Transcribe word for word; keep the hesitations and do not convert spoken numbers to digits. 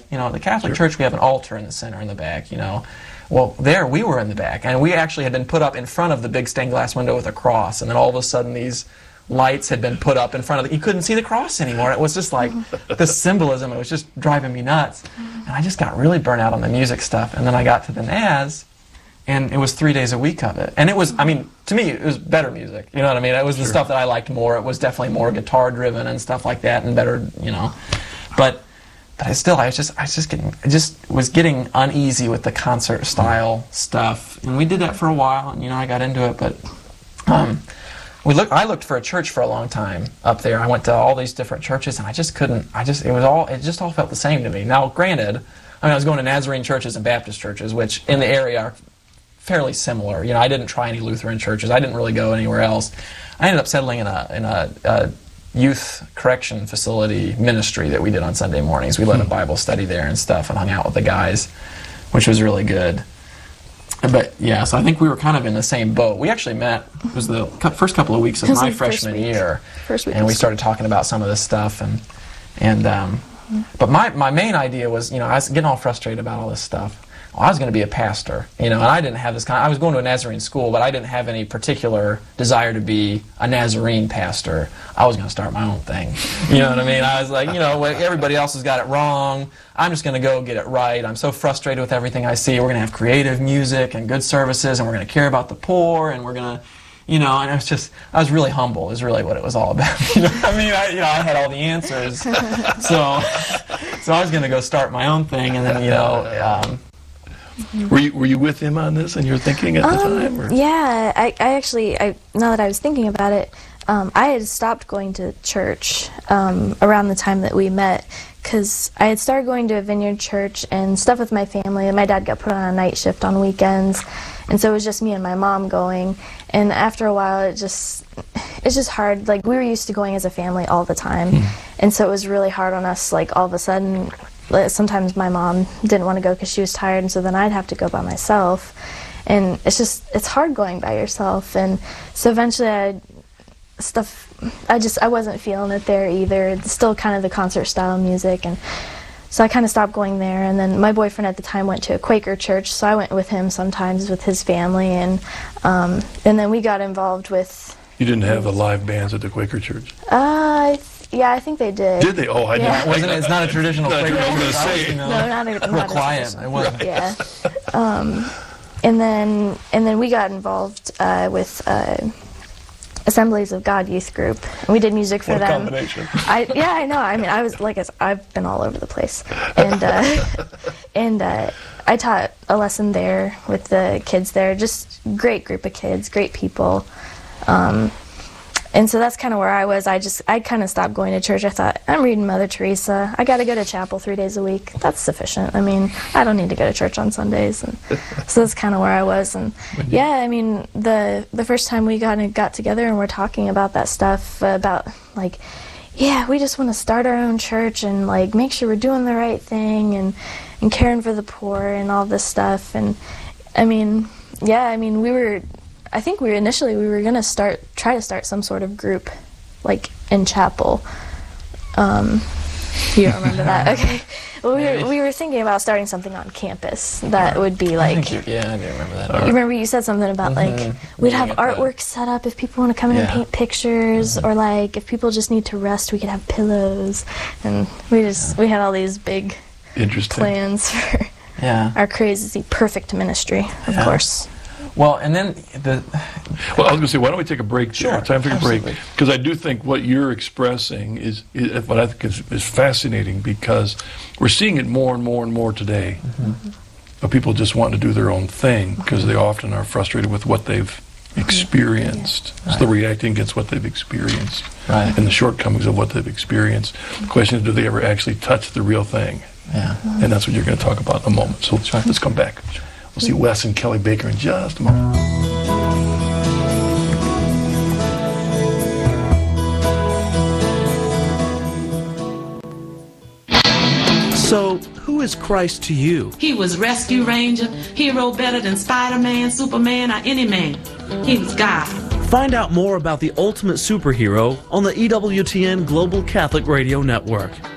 you know, at the Catholic Sure. Church we have an altar in the center in the back, you know. Well, there we were in the back, and we actually had been put up in front of the big stained glass window with a cross, and then all of a sudden these lights had been put up in front of it. You couldn't see the cross anymore. It was just like this symbolism. It was just driving me nuts. And I just got really burnt out on the music stuff. And then I got to the N A S, and it was three days a week of it. And it was, I mean, to me, it was better music. You know what I mean? It was the Sure. stuff that I liked more. It was definitely more guitar-driven and stuff like that, and better, you know. But but I still, I was just, I was just getting, I just was getting uneasy with the concert-style stuff. And we did that for a while, and, you know, I got into it, but... Um, We look, I looked for a church for a long time up there. I went to all these different churches, and I just couldn't. I just it was all it just all felt the same to me. Now, granted, I mean I was going to Nazarene churches and Baptist churches, which in the area are fairly similar. You know, I didn't try any Lutheran churches. I didn't really go anywhere else. I ended up settling in a in a, a youth correction facility ministry that we did on Sunday mornings. We led a Bible study there and stuff, and hung out with the guys, which was really good. But yeah, so I think we were kind of in the same boat. We actually met, it was the cou- first couple of weeks of my freshman week. year. First week and we of started talking about some of this stuff. And, and um, but my, my main idea was, you know, I was getting all frustrated about all this stuff. Well, I was going to be a pastor, you know, and I didn't have this kind of, I was going to a Nazarene school, but I didn't have any particular desire to be a Nazarene pastor. I was going to start my own thing. You know what I mean? I was like, you know, everybody else has got it wrong. I'm just going to go get it right. I'm so frustrated with everything I see. We're going to have creative music and good services, and we're going to care about the poor, and we're going to, you know, and I was just, I was really humble is really what it was all about. You know, I mean, I, you know, I had all the answers. So, so I was going to go start my own thing, and then, you know, um, Were you were you with him on this, and you're thinking at the Um, time? Or? yeah, I, I actually, I now that I was thinking about it, um, I had stopped going to church um, around the time that we met, because I had started going to a Vineyard church and stuff with my family, and my dad got put on a night shift on weekends, and so it was just me and my mom going, and after a while it just, it's just hard, like we were used to going as a family all the time, mm. and so it was really hard on us, like all of a sudden. Sometimes my mom didn't want to go because she was tired, and so then I'd have to go by myself, and it's just it's hard going by yourself. And so eventually I stuff I just I wasn't feeling it there either. It's still kind of the concert style music, and so I kind of stopped going there. And then my boyfriend at the time went to a Quaker church, so I went with him sometimes with his family, and um, and then we got involved with. You didn't have the live bands at the Quaker church? Uh, Yeah, I think they did. Did they? Oh, I yeah. didn't. Wasn't it? It's not a traditional Not Quaker. I was going to say. You know, No, not a, not real a quiet. traditional- It wasn't. Yeah. Um, and then and then we got involved uh, with uh, Assemblies of God youth group. And we did music for What a them. combination. I yeah, I know. I mean, I was like I s- I've been all over the place, and uh, and uh, I taught a lesson there with the kids there. Just great group of kids, great people. Um, And so that's kind of where I was. I just, I kind of stopped going to church. I thought, I'm reading Mother Teresa. I got to go to chapel three days a week. That's sufficient. I mean, I don't need to go to church on Sundays. And so that's kind of where I was. And yeah, I mean, the the first time we got got together and we're talking about that stuff, uh, about like, yeah, we just want to start our own church and like make sure we're doing the right thing and and caring for the poor and all this stuff. And I mean, yeah, I mean, we were. I think we were initially we were gonna start try to start some sort of group, like in chapel. Um, you don't remember that? Okay. Well, we were, we were thinking about starting something on campus that would be like. I think you, yeah, I do remember that. You remember you said something about like Mm-hmm. we'd Yeah, have I get that. artwork set up if people want to come in and Yeah. paint pictures, or like if people just need to rest, we could have pillows, and we just we had all these big Interesting. plans for Yeah. our crazy perfect ministry, of Yeah. course. Well, and then the Well, I was going to say, why don't we take a break? Sure, There? Time to take a break. absolutely. Because I do think what you're expressing is, is what I think is, is fascinating, because we're seeing it more and more and more today. Mm-hmm. Of people just wanting to do their own thing because they often are frustrated with what they've experienced. Yeah. So they're reacting against what they've experienced Right. and the shortcomings of what they've experienced. The question is, do they ever actually touch the real thing? yeah. And that's what you're going to talk about in a moment. So let's, let's come back. We'll see Wes and Kelly Baker in just a moment. So, who is Christ to you? He was Rescue Ranger, hero better than Spider-Man, Superman, or any man. He was God. Find out more about the ultimate superhero on the E W T N Global Catholic Radio Network.